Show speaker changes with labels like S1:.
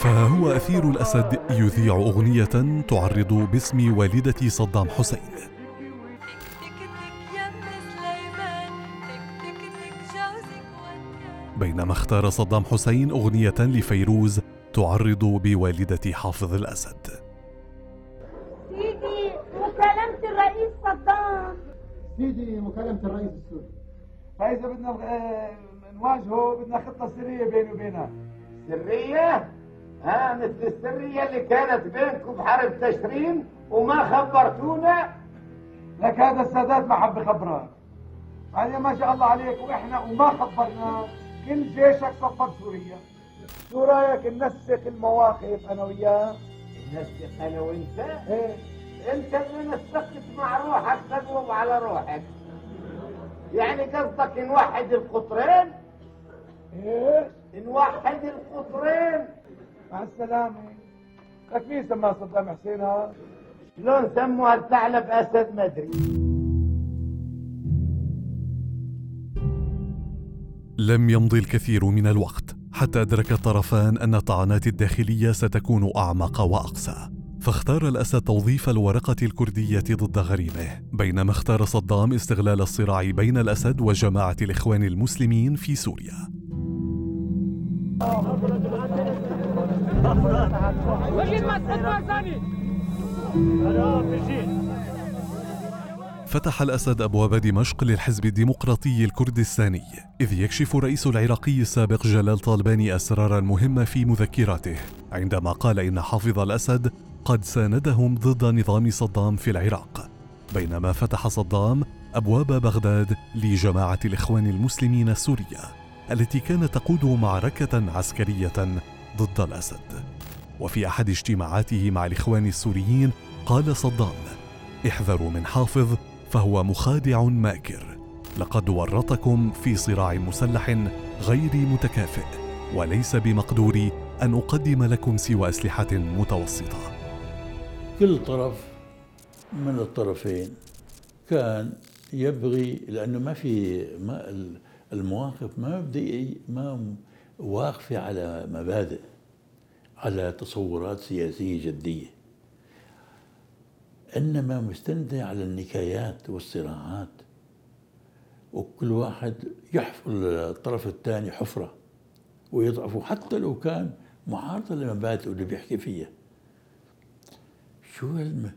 S1: فهو أثير الأسد يذيع أغنية تعرض باسم والدة صدام حسين، بينما اختار صدام حسين أغنية لفيروز تعرض بوالدة حافظ الأسد.
S2: سيدي مكالمة الرئيس صدام.
S3: سيدي مكالمة الرئيس السوري. فإذا بدنا نواجهه بدنا خطة سرية بيني وبينه.
S4: سرية؟ مثل السرية اللي كانت بينكم بحرب تشرين وما خبرتونا؟
S3: لك هذا السادات ما حب يخبرك. يعني ما شاء الله عليك وإحنا وما خبرناك كل جيشك صفد سوريا. شو رايك ننسق المواقف أنا وياه؟
S4: ننسق أنا وأنت؟
S3: إيه؟
S4: أنت اللي نسقت مع روحك تقوم على روحك. يعني قصدك نوحد القطرين؟
S3: إيه؟
S4: نوحد القطرين.
S3: مع السلامة. لك مين سماه صدام حسين هذا؟
S4: شلون سموا الثعلب أسد ما أدري.
S1: لم يمضي الكثير من الوقت حتى أدرك الطرفان أن الطعنات الداخلية ستكون أعمق وأقسى، فاختار الأسد توظيف الورقة الكردية ضد غريمه، بينما اختار صدام استغلال الصراع بين الأسد وجماعة الإخوان المسلمين في سوريا. فتح الأسد أبواب دمشق للحزب الديمقراطي الكردستاني، إذ يكشف الرئيس العراقي السابق جلال طالباني أسرارا مهمة في مذكراته عندما قال إن حافظ الأسد قد ساندهم ضد نظام صدام في العراق، بينما فتح صدام أبواب بغداد لجماعة الإخوان المسلمين السورية التي كانت تقود معركة عسكرية ضد الأسد. وفي أحد اجتماعاته مع الإخوان السوريين قال صدام: احذروا من حافظ فهو مخادع ماكر، لقد ورطكم في صراع مسلح غير متكافئ، وليس بمقدوري أن أقدم لكم سوى أسلحة متوسطة.
S5: كل طرف من الطرفين كان يبغي، لأنه المواقف ما واقفة على مبادئ، على تصورات سياسية جدية، إنما مستندة على النكايات والصراعات، وكل واحد يحفر الطرف الثاني حفرة ويضعفه حتى لو كان معارضة لمبادئه اللي بيحكي فيها.